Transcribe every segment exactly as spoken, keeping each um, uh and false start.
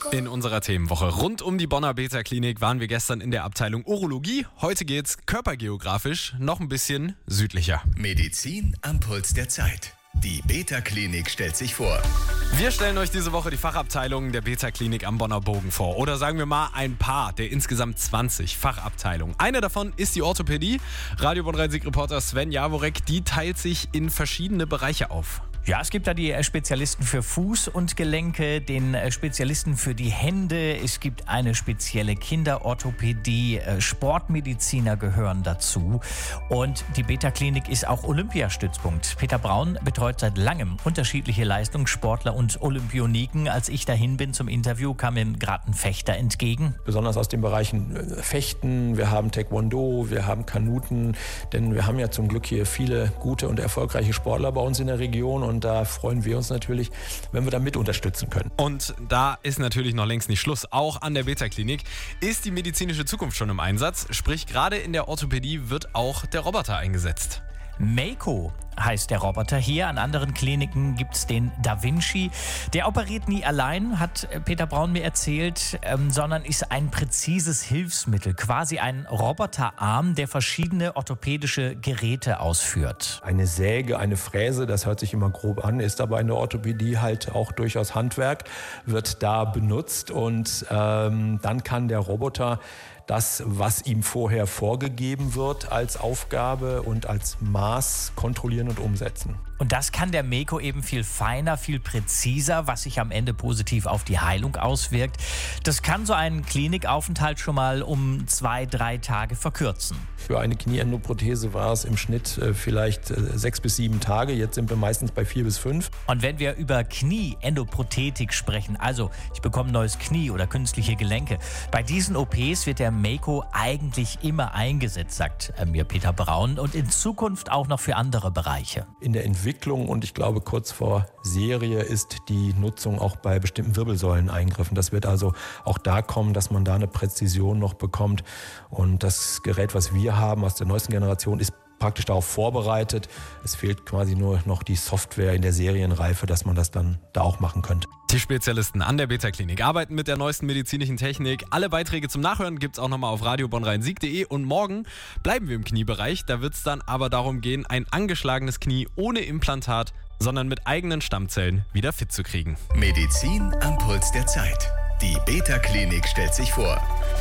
In unserer Themenwoche rund um die Bonner Beta-Klinik waren wir gestern in der Abteilung Urologie. Heute geht's körpergeografisch noch ein bisschen südlicher. Medizin am Puls der Zeit. Die Beta-Klinik stellt sich vor. Wir stellen euch diese Woche die Fachabteilungen der Beta-Klinik am Bonner Bogen vor. Oder sagen wir mal ein paar der insgesamt zwanzig Fachabteilungen. Eine davon ist die Orthopädie. Radio Bonn Rhein-Sieg-Reporter Sven Jaworek, die teilt sich in verschiedene Bereiche auf. Ja, es gibt da die Spezialisten für Fuß und Gelenke, den Spezialisten für die Hände. Es gibt eine spezielle Kinderorthopädie. Sportmediziner gehören dazu. Und die Beta-Klinik ist auch Olympiastützpunkt. Peter Braun betreut seit langem unterschiedliche Leistungssportler und Olympioniken. Als ich dahin bin zum Interview, kam mir gerade ein Fechter entgegen. Besonders aus den Bereichen Fechten, wir haben Taekwondo, wir haben Kanuten. Denn wir haben ja zum Glück hier viele gute und erfolgreiche Sportler bei uns in der Region. Und Und da freuen wir uns natürlich, wenn wir da mit unterstützen können. Und da ist natürlich noch längst nicht Schluss. Auch an der Beta-Klinik ist die medizinische Zukunft schon im Einsatz. Sprich, gerade in der Orthopädie wird auch der Roboter eingesetzt. Mako heißt der Roboter hier. An anderen Kliniken gibt es den Da Vinci. Der operiert nie allein, hat Peter Braun mir erzählt, ähm, sondern ist ein präzises Hilfsmittel. Quasi ein Roboterarm, der verschiedene orthopädische Geräte ausführt. Eine Säge, eine Fräse, das hört sich immer grob an, ist aber in der Orthopädie halt auch durchaus Handwerk, wird da benutzt. Und ähm, dann kann der Roboter das, was ihm vorher vorgegeben wird als Aufgabe und als Maß kontrollieren und umsetzen. Und das kann der Mako eben viel feiner, viel präziser, was sich am Ende positiv auf die Heilung auswirkt. Das kann so einen Klinikaufenthalt schon mal um zwei, drei Tage verkürzen. Für eine Knieendoprothese war es im Schnitt äh, vielleicht äh, sechs bis sieben Tage. Jetzt sind wir meistens bei vier bis fünf. Und wenn wir über Knieendoprothetik sprechen, also ich bekomme ein neues Knie oder künstliche Gelenke, bei diesen O Ps wird der Mako eigentlich immer eingesetzt, sagt äh, mir Peter Braun, und in Zukunft auch noch für andere Bereiche. In der Entwicklung und ich glaube kurz vor Serie ist die Nutzung auch bei bestimmten Wirbelsäuleneingriffen. Das wird also auch da kommen, dass man da eine Präzision noch bekommt. Und das Gerät, was wir haben aus der neuesten Generation, ist praktisch darauf vorbereitet. Es fehlt quasi nur noch die Software in der Serienreife, dass man das dann da auch machen könnte. Die Spezialisten an der Beta-Klinik arbeiten mit der neuesten medizinischen Technik. Alle Beiträge zum Nachhören gibt es auch nochmal auf radio bonn rhein sieg punkt de. Und morgen bleiben wir im Kniebereich. Da wird es dann aber darum gehen, ein angeschlagenes Knie ohne Implantat, sondern mit eigenen Stammzellen wieder fit zu kriegen. Medizin am Puls der Zeit. Die Beta-Klinik stellt sich vor.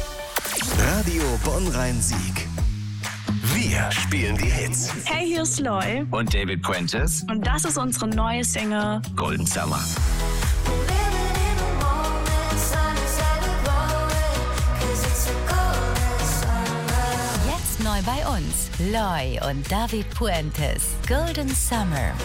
Radio Bonn Rhein-Sieg. Wir spielen die Hits. Hey, hier ist Loy. Und David Puentes. Und das ist unsere neue Single Golden Summer. Jetzt neu bei uns. Loy und David Puentes. Golden Summer.